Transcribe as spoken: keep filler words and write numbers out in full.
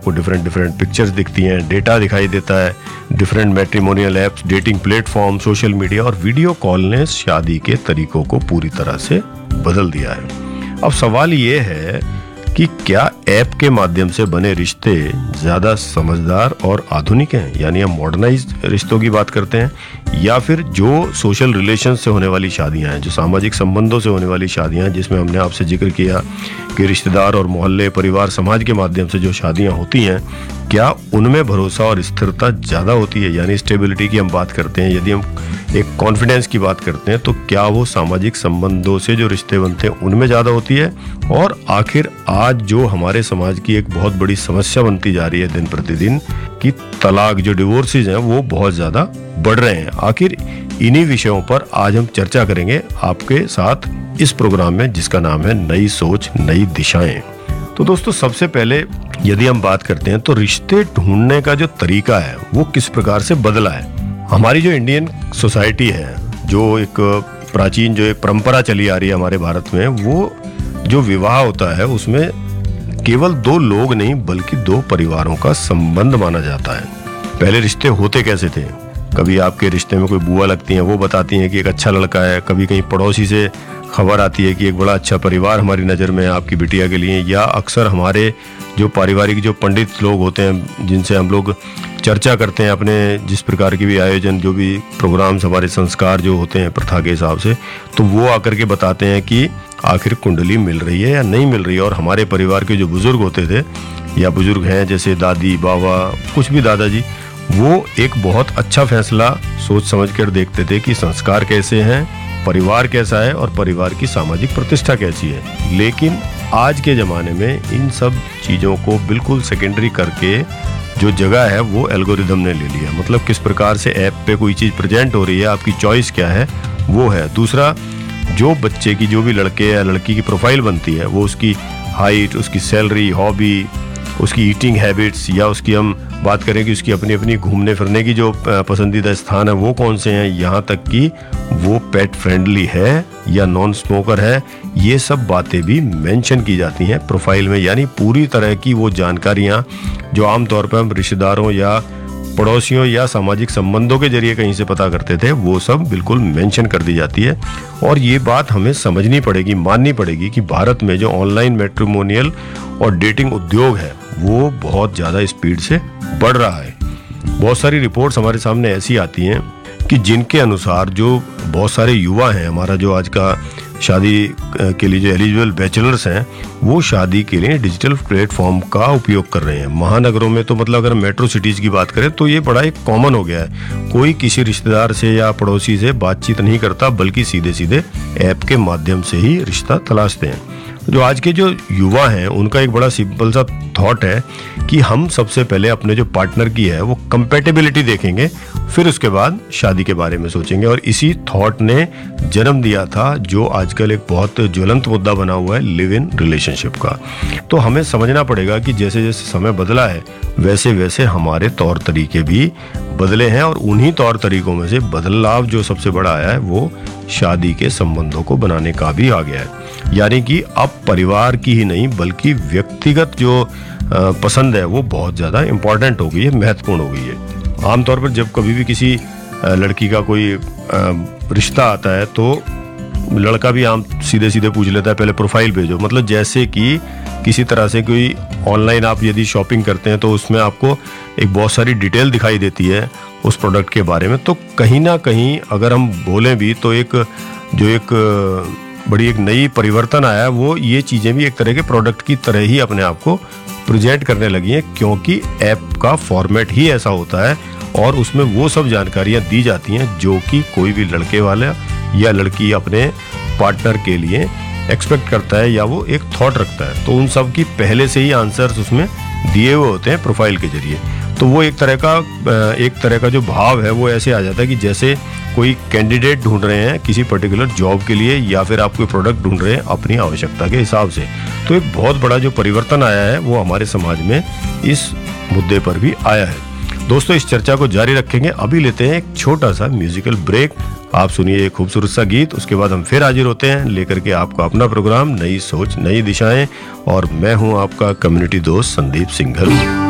आपको different different pictures दिखती हैं, डेटा दिखाई देता है, different matrimonial apps, dating platform, social media और वीडियो कॉल ने शादी के तरीकों को पूरी तरह से बदल दिया है। अब सवाल ये है कि क्या ऐप के माध्यम से बने रिश्ते ज़्यादा समझदार और आधुनिक हैं, यानी हम मॉडर्नाइज्ड रिश्तों की बात करते हैं, या फिर जो सोशल रिलेशन से होने वाली शादियां हैं, जो सामाजिक संबंधों से होने वाली शादियां हैं, जिसमें हमने आपसे जिक्र किया कि रिश्तेदार और मोहल्ले, परिवार, समाज के माध्यम से जो शादियां होती हैं, क्या उनमें भरोसा और स्थिरता ज़्यादा होती है, यानी स्टेबिलिटी की हम बात करते हैं, यदि हम एक कॉन्फिडेंस की बात करते हैं, तो क्या वो सामाजिक संबंधों से जो रिश्ते बनते हैं उनमें ज़्यादा होती है? और आखिर आज जो हमारे समाज की एक बहुत बड़ी समस्या बनती जा रही है दिन प्रतिदिन कि तलाक, जो डिवोर्सेज हैं वो बहुत ज़्यादा बढ़ रहे हैं, आखिर इन्हीं विषयों पर आज हम चर्चा करेंगे आपके साथ इस प्रोग्राम में, जिसका नाम है नई सोच नई दिशाएं। तो दोस्तों, सबसे पहले यदि हम बात करते हैं तो रिश्ते ढूंढने का जो तरीका है वो किस प्रकार से बदला है। हमारी जो इंडियन सोसाइटी है, जो एक प्राचीन जो एक परंपरा चली आ रही है हमारे भारत में, वो जो विवाह होता है उसमें केवल दो लोग नहीं बल्कि दो परिवारों का संबंध माना जाता है। पहले रिश्ते होते कैसे थे? कभी आपके रिश्ते में कोई बुआ लगती हैं, वो बताती हैं कि एक अच्छा लड़का है, कभी कहीं पड़ोसी से खबर आती है कि एक बड़ा अच्छा परिवार हमारी नज़र में है आपकी बिटिया के लिए, या अक्सर हमारे जो पारिवारिक जो पंडित लोग होते हैं जिनसे हम लोग चर्चा करते हैं अपने जिस प्रकार के भी आयोजन, जो भी प्रोग्राम्स, हमारे संस्कार जो होते हैं प्रथा के हिसाब से, तो वो आकर के बताते हैं कि आखिर कुंडली मिल रही है या नहीं मिल रही है। और हमारे परिवार के जो बुजुर्ग होते थे या बुजुर्ग हैं, जैसे दादी, बाबा, कुछ भी दादाजी, वो एक बहुत अच्छा फैसला सोच समझ कर देखते थे कि संस्कार कैसे हैं, परिवार कैसा है और परिवार की सामाजिक प्रतिष्ठा कैसी है। लेकिन आज के ज़माने में इन सब चीज़ों को बिल्कुल सेकेंडरी करके जो जगह है वो एल्गोरिदम ने ले लिया। मतलब किस प्रकार से ऐप पे कोई चीज़ प्रेजेंट हो रही है, आपकी चॉइस क्या है वो है। दूसरा, जो बच्चे की, जो भी लड़के या लड़की की प्रोफाइल बनती है, वो उसकी हाइट, उसकी सैलरी, हॉबी, उसकी ईटिंग हैबिट्स, या उसकी हम बात करें कि उसकी अपनी अपनी घूमने फिरने की जो पसंदीदा स्थान है वो कौन से हैं, यहाँ तक कि वो पेट फ्रेंडली है या नॉन स्मोकर है, ये सब बातें भी मेंशन की जाती हैं प्रोफाइल में। यानी पूरी तरह की वो जानकारियाँ जो आमतौर पर हम रिश्तेदारों या पड़ोसियों या सामाजिक संबंधों के जरिए कहीं से पता करते थे, वो सब बिल्कुल मेंशन कर दी जाती है। और ये बात हमें समझनी पड़ेगी, माननी पड़ेगी कि भारत में जो ऑनलाइन मैट्रिमोनियल और डेटिंग उद्योग है वो बहुत ज़्यादा स्पीड से बढ़ रहा है। बहुत सारी रिपोर्ट्स हमारे सामने ऐसी आती हैं कि जिनके अनुसार जो बहुत सारे युवा हैं, हमारा जो आज का शादी के लिए जो एलिजिबल बैचलर्स हैं, वो शादी के लिए डिजिटल प्लेटफॉर्म का उपयोग कर रहे हैं। महानगरों में तो मतलब अगर मेट्रो सिटीज़ की बात करें तो ये बड़ा एक कॉमन हो गया है। कोई किसी रिश्तेदार से या पड़ोसी से बातचीत नहीं करता, बल्कि सीधे सीधे ऐप के माध्यम से ही रिश्ता तलाशते हैं। जो आज के जो युवा हैं उनका एक बड़ा सिंपल सा थॉट है कि हम सबसे पहले अपने जो पार्टनर की है वो कंपैटिबिलिटी देखेंगे, फिर उसके बाद शादी के बारे में सोचेंगे। और इसी थॉट ने जन्म दिया था जो आजकल एक बहुत ज्वलंत मुद्दा बना हुआ है, लिव इन रिलेशनशिप का। तो हमें समझना पड़ेगा कि जैसे जैसे समय बदला है वैसे वैसे हमारे तौर तरीके भी बदले हैं, और उन्हीं तौर तरीकों में से बदलाव जो सबसे बड़ा आया है वो शादी के संबंधों को बनाने का भी आ गया है। यानी कि अब परिवार की ही नहीं बल्कि व्यक्तिगत जो पसंद है वो बहुत ज़्यादा इम्पोर्टेंट हो गई है, महत्वपूर्ण हो गई है। आमतौर पर जब कभी भी किसी लड़की का कोई रिश्ता आता है तो लड़का भी आम सीधे सीधे पूछ लेता है पहले प्रोफाइल भेजो। मतलब जैसे कि किसी तरह से कोई ऑनलाइन आप यदि शॉपिंग करते हैं तो उसमें आपको एक बहुत सारी डिटेल दिखाई देती है उस प्रोडक्ट के बारे में। तो कहीं ना कहीं अगर हम बोलें भी तो एक जो एक बड़ी एक नई परिवर्तन आया है, वो ये चीज़ें भी एक तरह के प्रोडक्ट की तरह ही अपने आप को प्रेजेंट करने लगी हैं, क्योंकि ऐप का फॉर्मेट ही ऐसा होता है और उसमें वो सब जानकारियाँ दी जाती हैं जो कि कोई भी लड़के वाला या लड़की अपने पार्टनर के लिए एक्सपेक्ट करता है या वो एक थॉट रखता है। तो उन सब की पहले से ही आंसर्स उसमें दिए हुए होते हैं प्रोफाइल के जरिए। तो वो एक तरह का एक तरह का जो भाव है वो ऐसे आ जाता है कि जैसे कोई कैंडिडेट ढूंढ रहे हैं किसी पर्टिकुलर जॉब के लिए, या फिर आप कोई प्रोडक्ट ढूंढ रहे हैं अपनी आवश्यकता के हिसाब से। तो एक बहुत बड़ा जो परिवर्तन आया है वो हमारे समाज में इस मुद्दे पर भी आया है। दोस्तों, इस चर्चा को जारी रखेंगे, अभी लेते हैं एक छोटा सा म्यूजिकल ब्रेक। आप सुनिए एक खूबसूरत सा गीत, उसके बाद हम फिर हाजिर होते हैं लेकर के आपका अपना प्रोग्राम नई सोच नई दिशाएं, और मैं हूं आपका कम्युनिटी दोस्त संदीप सिंघल।